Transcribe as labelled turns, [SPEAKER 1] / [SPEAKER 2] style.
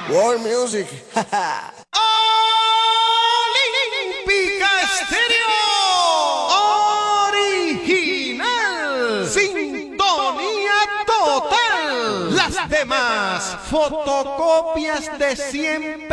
[SPEAKER 1] World Music.
[SPEAKER 2] Olímpica Estéreo original. Sintonía total. Las demás fotocopias de siempre.